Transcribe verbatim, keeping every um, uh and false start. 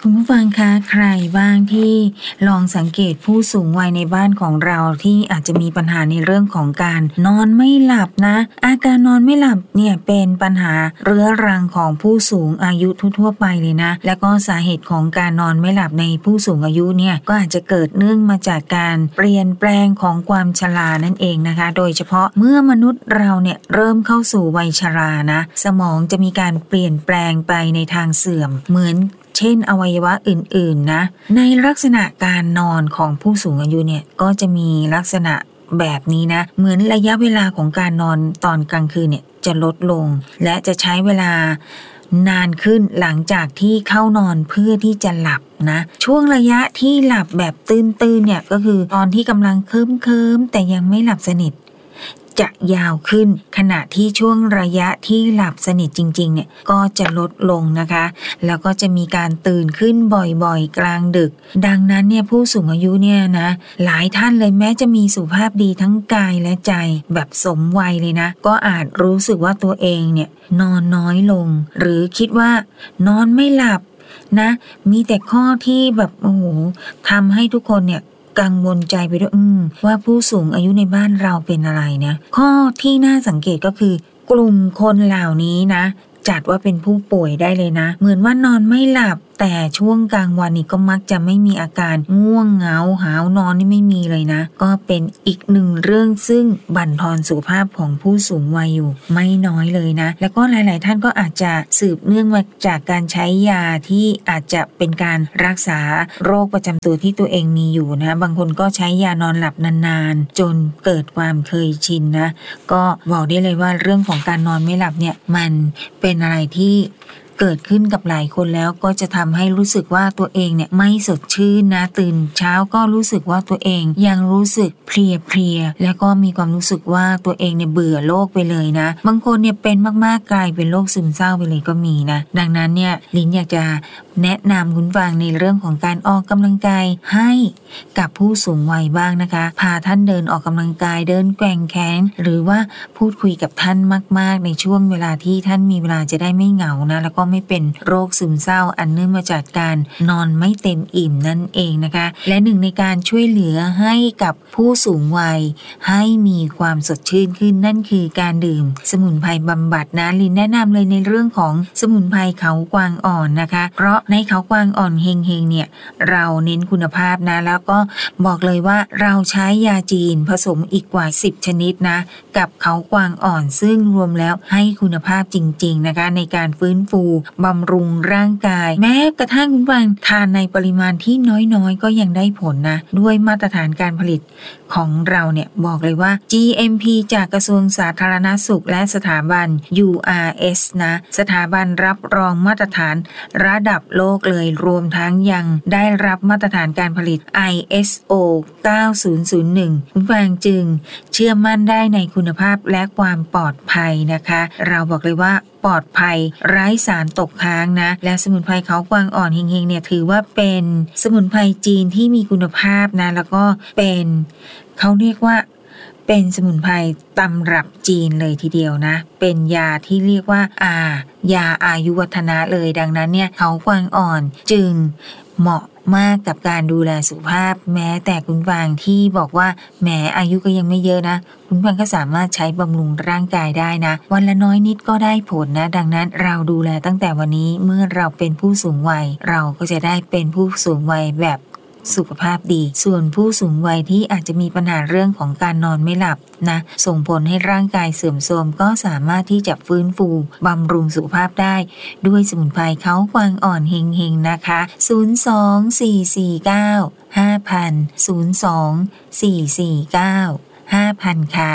คุณผู้ฟังคะใครบ้างที่ลองสังเกตผู้สูงวัยในบ้านของเราที่อาจจะมีปัญหาในเรื่องของการนอนไม่หลับนะอาการนอนไม่หลับเนี่ยเป็นปัญหาเรื้อรังของผู้สูงอายุทั่วๆไปเลยนะแล้วก็สาเหตุของการนอนไม่หลับในผู้สูงอายุเนี่ยก็อาจจะเกิดเนื่องมาจากการเปลี่ยนแปลงของความชรานั่นเองนะคะโดยเฉพาะเมื่อมนุษย์เราเนี่ยเริ่มเข้าสู่วัยชรานะสมองจะมีการเปลี่ยนแปลงไปในทางเสื่อมเหมือนเช่นอวัยวะอื่นๆนะในลักษณะการนอนของผู้สูงอายุเนี่ยก็จะมีลักษณะแบบนี้นะเหมือนระยะเวลาของการนอนตอนกลางคืนเนี่ยจะลดลงและจะใช้เวลานานขึ้นหลังจากที่เข้านอนเพื่อที่จะหลับนะช่วงระยะที่หลับแบบตื่นๆเนี่ยก็คือตอนที่กำลังเคลิ้มๆแต่ยังไม่หลับสนิทจะยาวขึ้นขณะที่ช่วงระยะที่หลับสนิทจริงๆเนี่ยก็จะลดลงนะคะแล้วก็จะมีการตื่นขึ้นบ่อยๆกลางดึกดังนั้นเนี่ยผู้สูงอายุเนี่ยนะหลายท่านเลยแม้จะมีสุขภาพดีทั้งกายและใจแบบสมวัยเลยนะก็อาจรู้สึกว่าตัวเองเนี่ยนอนน้อยลงหรือคิดว่านอนไม่หลับนะมีแต่ข้อที่แบบโอ้โหทำให้ทุกคนเนี่ยกังวลใจไปด้วยอืมว่าผู้สูงอายุในบ้านเราเป็นอะไรนะข้อที่น่าสังเกตก็คือกลุ่มคนเหล่านี้นะจัดว่าเป็นผู้ป่วยได้เลยนะเหมือนว่านอนไม่หลับแต่ช่วงกลางวันนี่ก็มักจะไม่มีอาการง่วงเหงาหาวนอนนี่ไม่มีเลยนะก็เป็นอีกหนึ่งเรื่องซึ่งบั่นทอนสุขภาพของผู้สูงวัยอยู่ไม่น้อยเลยนะแล้วก็หลายๆท่านก็อาจจะสืบเนื่องมาจากการใช้ยาที่อาจจะเป็นการรักษาโรคประจำตัวที่ตัวเองมีอยู่นะบางคนก็ใช้ยานอนหลับนานๆจนเกิดความเคยชินนะก็บอกได้เลยว่าเรื่องของการนอนไม่หลับเนี่ยมันเป็นอะไรที่เกิดขึ้นกับหลายคนแล้วก็จะทำให้รู้สึกว่าตัวเองเนี่ยไม่สดชื่นนะตื่นเช้าก็รู้สึกว่าตัวเองยังรู้สึกเพลียๆแล้วก็มีความรู้สึกว่าตัวเองเนี่ยเบื่อโลกไปเลยนะบางคนเนี่ยเป็นมากๆกลายเป็นโรคซึมเศร้าไปเลยก็มีนะดังนั้นเนี่ยลิ้นอยากจะแนะนำคุณฟังในเรื่องของการออกกำลังกายให้กับผู้สูงวัยบ้างนะคะพาท่านเดินออกกำลังกายเดินแกว่งแขนหรือว่าพูดคุยกับท่านมากๆในช่วงเวลาที่ท่านมีเวลาจะได้ไม่เหงานะแล้วก็ไม่เป็นโรคซึมเศร้าอันเนื่องมาจากการนอนไม่เต็มอิ่มนั่นเองนะคะและหนึ่งในการช่วยเหลือให้กับผู้สูงวัยให้มีความสดชื่นขึ้นนั่นคือการดื่มสมุนไพรบำบัดนะลินแนะนำเลยในเรื่องของสมุนไพรเขากวางอ่อนนะคะเพราะในเขากวางอ่อนเฮงเฮงเนี่ยเราเน้นคุณภาพนะแล้วก็บอกเลยว่าเราใช้ยาจีนผสมอีกกว่าสิบชนิดนะกับเขากวางอ่อนซึ่งรวมแล้วให้คุณภาพจริงๆนะคะในการฟื้นฟูบำรุงร่างกายแม้กระทั่งคุณฟังทานในปริมาณที่น้อยๆก็ยังได้ผลนะด้วยมาตรฐานการผลิตของเราเนี่ยบอกเลยว่า จี เอ็ม พี จากกระทรวงสาธารณสุขและสถาบัน ยู อาร์ เอส นะสถาบันรับรองมาตรฐานระดับโลกเลยรวมทั้งยังได้รับมาตรฐานการผลิต ไอ เอส โอ เก้าศูนย์ศูนย์หนึ่ง คุณฟังจึงเชื่อมั่นได้ในคุณภาพและความปลอดภัยนะคะเราบอกเลยว่าปลอดภัยไร้สารตกค้างนะและสมุนไพรเขากวางอ่อนเฮงๆเนี่ยถือว่าเป็นสมุนไพรจีนที่มีคุณภาพนะแล้วก็เป็นเขาเรียกว่าเป็นสมุนไพรตำรับจีนเลยทีเดียวนะเป็นยาที่เรียกว่าอายาอายุวัฒนะเลยดังนั้นเนี่ยเขากวางอ่อนจึงเหมาะมากกับการดูแลสุขภาพแม้แต่คุณฟังที่บอกว่าแหมอายุก็ยังไม่เยอะนะคุณฟังก็สามารถใช้บำรุงร่างกายได้นะวันละน้อยนิดก็ได้ผลนะดังนั้นเราดูแลตั้งแต่วันนี้เมื่อเราเป็นผู้สูงวัยเราก็จะได้เป็นผู้สูงวัยแบบสุขภาพดีส่วนผู้สูงวัยที่อาจจะมีปัญหาเรื่องของการนอนไม่หลับนะส่งผลให้ร่างกายเสื่อมโทรมก็สามารถที่จะฟื้นฟูบำรุงสุขภาพได้ด้วยสมุนไพรเขากวางอ่อนเฮงๆนะคะศูนย์ สอง สี่ สี่ เก้า ห้า ศูนย์ ศูนย์ สอง สี่ สี่ เก้า ห้า ศูนย์ ศูนย์ค่ะ